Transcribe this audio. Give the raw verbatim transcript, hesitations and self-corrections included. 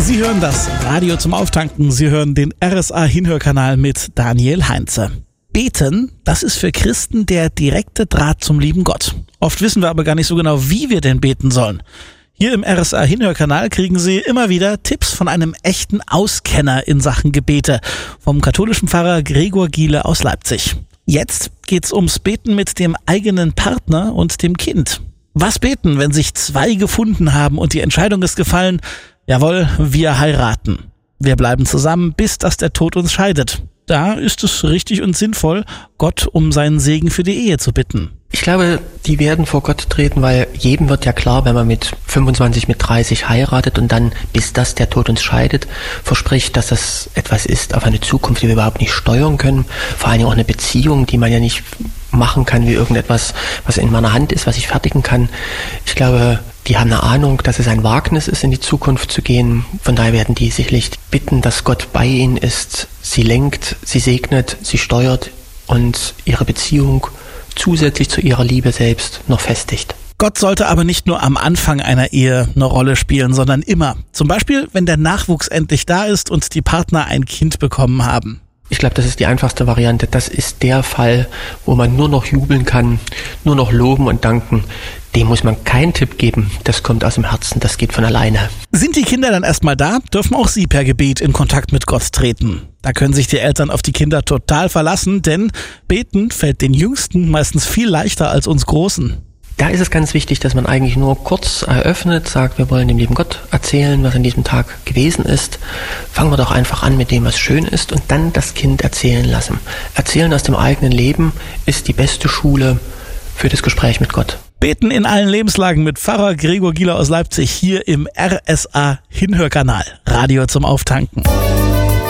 Sie hören das Radio zum Auftanken. Sie hören den R S A-Hinhörkanal mit Daniel Heinze. Beten, das ist für Christen der direkte Draht zum lieben Gott. Oft wissen wir aber gar nicht so genau, wie wir denn beten sollen. Hier im R S A-Hinhörkanal kriegen Sie immer wieder Tipps von einem echten Auskenner in Sachen Gebete, vom katholischen Pfarrer Gregor Giele aus Leipzig. Jetzt geht's ums Beten mit dem eigenen Partner und dem Kind. Was beten, wenn sich zwei gefunden haben und die Entscheidung ist gefallen, jawohl, wir heiraten. Wir bleiben zusammen, bis dass der Tod uns scheidet. Da ist es richtig und sinnvoll, Gott um seinen Segen für die Ehe zu bitten. Ich glaube, die werden vor Gott treten, weil jedem wird ja klar, wenn man mit fünfundzwanzig, mit dreißig heiratet und dann, bis das der Tod uns scheidet, verspricht, dass das etwas ist auf eine Zukunft, die wir überhaupt nicht steuern können. Vor allem auch eine Beziehung, die man ja nicht machen kann wie irgendetwas, was in meiner Hand ist, was ich fertigen kann. Ich glaube, die haben eine Ahnung, dass es ein Wagnis ist, in die Zukunft zu gehen. Von daher werden die sicherlich bitten, dass Gott bei ihnen ist, sie lenkt, sie segnet, sie steuert und ihre Beziehung zusätzlich zu ihrer Liebe selbst noch festigt. Gott sollte aber nicht nur am Anfang einer Ehe eine Rolle spielen, sondern immer. Zum Beispiel, wenn der Nachwuchs endlich da ist und die Partner ein Kind bekommen haben. Ich glaube, das ist die einfachste Variante. Das ist der Fall, wo man nur noch jubeln kann, nur noch loben und danken. Dem muss man keinen Tipp geben. Das kommt aus dem Herzen, das geht von alleine. Sind die Kinder dann erstmal da, dürfen auch sie per Gebet in Kontakt mit Gott treten. Da können sich die Eltern auf die Kinder total verlassen, denn beten fällt den Jüngsten meistens viel leichter als uns Großen. Da ist es ganz wichtig, dass man eigentlich nur kurz eröffnet, sagt, wir wollen dem lieben Gott erzählen, was an diesem Tag gewesen ist. Fangen wir doch einfach an mit dem, was schön ist und dann das Kind erzählen lassen. Erzählen aus dem eigenen Leben ist die beste Schule für das Gespräch mit Gott. Beten in allen Lebenslagen mit Pfarrer Gregor Giele aus Leipzig hier im R S A-Hinhörkanal. Radio zum Auftanken.